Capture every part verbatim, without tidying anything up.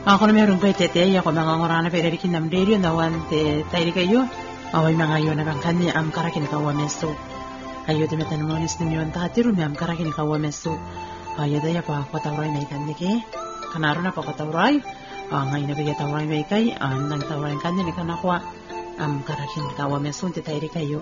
Ako na meron pa itete, ako mga ngorana pa rin kinam radio na wan te tayo kayo. Away mga yun na kang kanya am karakin kawamesto. Ayo de metanonis ni yon tatiro mi am karakin kawamesto. Ayo daya pa patawray may kanya ke. Kanaro na pa patawray. Ang ngay na bigay tawray may kay an nang tawray kanya ni kanakwa am karakin kawamesto te tayo kayo.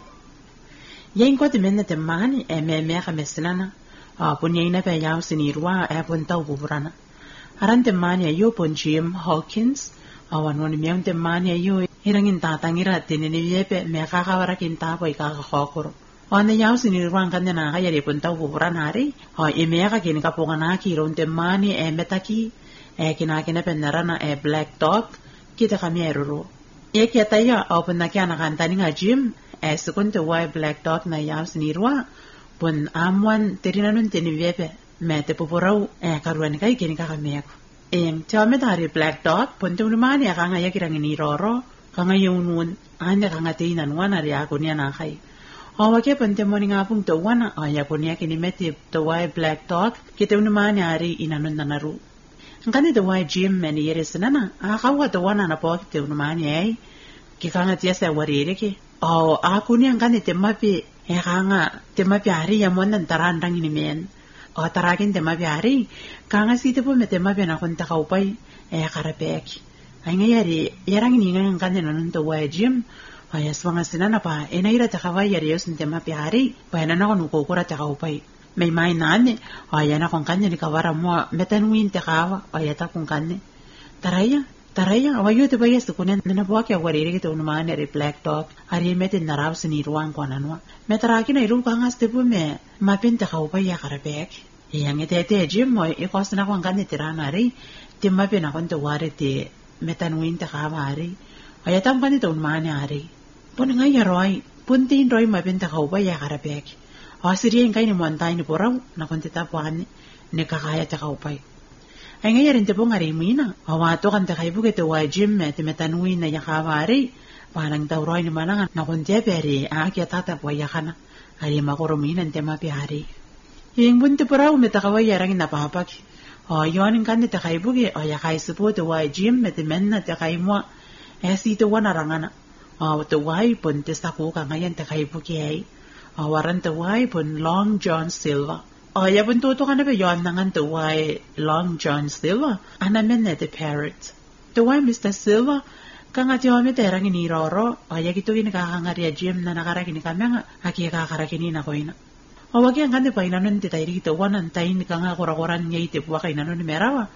Yain ko de men na temani e me me kamesnana. Ah punya ina pa yaw sinirwa e puntaw buburana. Aran temani ayo pon Jim Hawkins awan woni miyam temani ayo hirangin tatangira tinini yepe me kakawara kinta po ikakakokoro ona yaw sinirwan kanya na kaya pon taw buburan hari o imeka kini kapungana ki ron temani e metaki e kinakina penarana e black dog kita kami eruro e kita ya open na kya nakantani nga Jim e sukunte why black dog na yaw sinirwa pon amwan tirinanun tiniyepe Mete puporau eh karuan kai kini kakame ako. Eng tiame dari black dog ponte unumani akanga ya kirang ini roro kanga yunun anya kanga tina nuana ri ako niya na kai. Awa ke ponte moni ngapung to wana aya ko niya kini mete to why black dog kite unumani ari inanun nanaru. Ngani the why Jim many years nana akawa to wana na po kite unumani ai kikanga tia sa warire ke. Oh ako niya ngani temapi eh kanga temapi ari ya monan tarandang ini men. O taragin de mabiari kanga site po mete mabena kon takaupai e karapeki ay ngayari yarang ni ngang kanena nunto wa Jim ay aswanga sinana pa e naira takawai yari yos nte mabiari pa na kon ukukura takaupai may may nane ay na kon kanya ni kawara mo metanwin takawa ay ata kon kanne taraya taraya awayo te bayes kunen na po kya warire kito unman ri black dog ari mete naraw sinirwan ko nanwa metaraki na iru kanga ste po me mapin takaupai ya karapeki yang ite ite Jim mo ikos na kung ganit tiranari timma pina kon to wari ti metanwin ta kawari ay tam ganito unmani ari pun nga yaroy puntin roy mapinta ka ubay ya karapek o siriyan kay ni montay ni poraw na kon titapuan ni kakaya ta ka ubay ay nga yarin te po nga rimina awato kan ta kay buke to wa Jim ti metanwin na yakawari panang daw roy ni manangan na kon te peri aki tatap wa yakana ay makuruminan te mapiari Yung bunti puraw may takaway yarang napapak. O yun ang kanit takay bugi. O yakay supo tuway Jim may timen na takay mo. Eh si tuwa narangana. O tuway pun testaku ka ngayon takay bugi ay. O waran tuway pun Long John Silva. O yapun tuto ka na ba yun nangan tuway Long John Silva. Anamen na the parrot. Tuway Mister Silva. Kanga tiyo may terang iniroro. O yakito ginakakangarya Jim na nakarakin kami nga. Aki kakarakin na ko ina. O wag yan kani pa inanon ti tayo rito wanan tayo ni ka nga kurakuran niya iti buwa kay nanon ni merawa.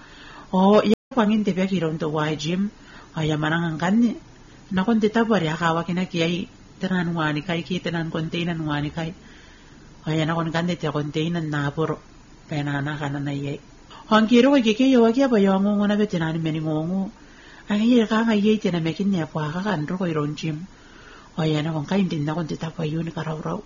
O iya pangin ti pek iron to why Jim. O yaman ang kani. Nakon ti tabar ya kawa kinakiyay tanan wani kay kitanan kontainan wani kay. O yan akon kani ti kontainan napuro. Penana ka na na iyay. O ang kiro kay kikayo wag ya ba yung ngungo na betinan meni ngungo. Ang iya ka nga iyay tinamekin niya po kakandro ko iron Jim. O yan akon kain din na kon ti tapay yun karaw-raw.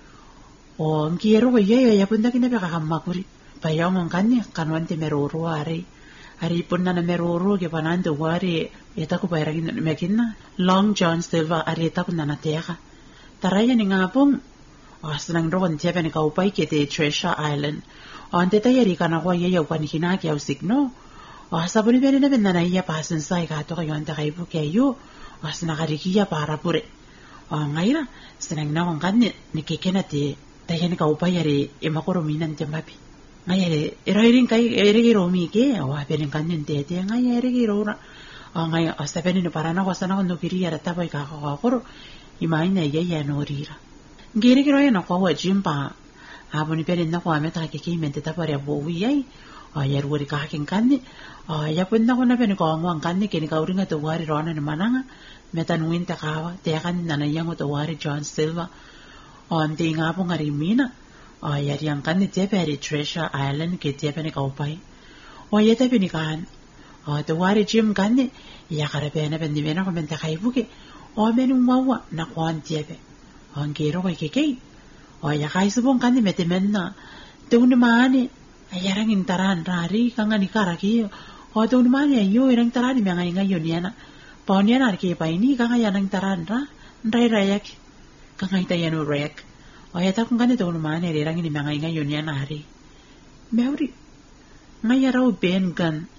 O ang kiro ko yaya yapunda kinapakamakuri. Payaw ng kanya kanuan ti meruro ari. Ari pun na na meruro kipanando wari. Ita ko pairagin na mekin na. Long John Silva ari ita ko na nateka. Taraya ni nga pong. O sanang roon tiyapan ni kaupay kiti Treasure Island. O ante tayari ka na ko yayaw pa ni kinakyaw signo. O sabon ni pwede na na naiya pasan sa ikato kayo ante kayo kayo. O sanakarikiya para pure. O ngayon sanang na kong kanya nikikinati. Tayo ni kaupay yari imakuruminan tiyampapi. Ngayari, irahirin kay erigi romi ke, awa piling kanyan tete, ngayari erigi rora. Ngay, hasta penin para na kwasana ko nukiri yara tapoy kakakakuro, imayin na iya iya norira. Ngirigi roya na kwa Jim pa, abo ni penin na kwa meta kikimen te tapari abuwi ay, ayar wari kaking kanni, ayapun na ko na penin ko ang kanni, kinikawri nga tuwari rona ni mananga, metanuin te kawa, te kan nanayang tuwari John Silva, O ante nga po nga rimina. O yari ang kan ni Teperi Treasure Island kay Tepe ni kaupay. O yata pinikahan. O tuwari Jim kan ni. Iyakarape na pendimena kumenta kay buki. O menung mawa na kuhan Tepe. O ang kiro kay kikay. O yakay subong kan ni metimen na. Tuwag naman ni. Ayarang intaran rari kang nga ni karaki. O tuwag naman ni ayo irang taran ni mga ngayon yan. Paon yan arki pa ini kang nga yan ang taran ra. Ray rayak. Kangay tayo no rek. O yata kung ganito naman, nilirang ini mga ngayon yan ari. Mewri, ngaya raw ben gan,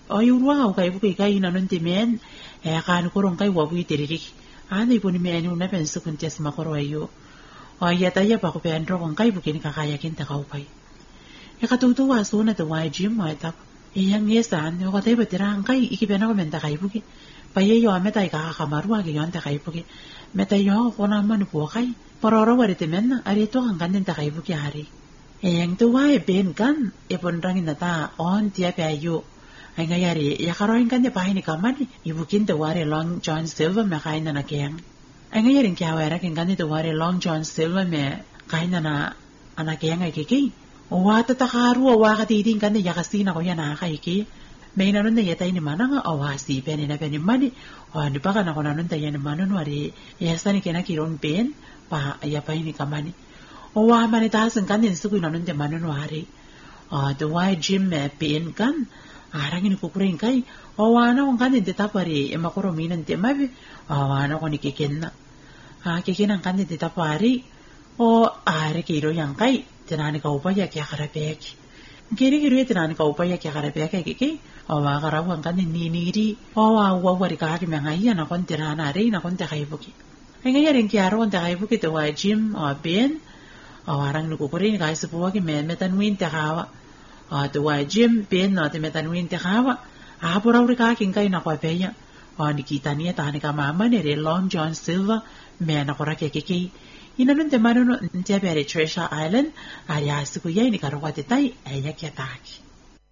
o yurwa o kai buki kai na nun timen e kan kurong kai wa bui tiriri ani puni me anu na pensu kun tes makoro ayo o ya ta ya pa ko pe andro kon kai buki ni kakaya kin ta kau pai e ka tu tu wa so na to wa gym ma ta e yang ye san o ka te betirang kai iki pe na ko men ta kai buki pa ye yo me ta ka ka marua ke yon ta kai buki me ta yo ko na man po kai pororo wa te men ari to kan kan ta kai buki hari e yang tu wa e ben kan e pon rangin na ta on tia pe ayo ay ngayari ya karoin kan de pahin kamani ibukin te ware Long John Silver me kain na keng ay ngayari kya wara ken kan de ware Long John Silver me kain na ana keng ay kiki o wata ta karu o wa ka tidin kan de yakasina ko yana kai ki me na nun de yata ni mananga o wa si pe ni na pe ni mani o ni pa kana ko na nun de yan manun wari ya sani kena kiron pen pa ya pahin kamani o wa mani ta san kan de su ku na nun de manun wari o the why gym me pen kan arang ini kukuring kai awana kong kan de tapari e makoro minan te mabi awana ko ni kekenna a kekenan kan de tapari o are kiro yang kai tenani ka upaya kya karapeki kiri kiri tenani ka upaya kya karapeki keke awa karawan kan ni niri awa wa wari ka ki mengai na kon tenana re na kon te kai buki enga yaren kya ro kon te kai buki to wa gym o ben awarang ni kukuring kai sepuwa ki men metan win te kawa a to wa gym pen no te metanwin te kawa a por aure ka kin kai na kwa peya o ni kitania ta ni ka mama ne re Long John Silver me na kora ke ke ke ina nun te manu no te bere Treasure Island a ya su ku ye ni ka ro wa te tai a ya ke ta ki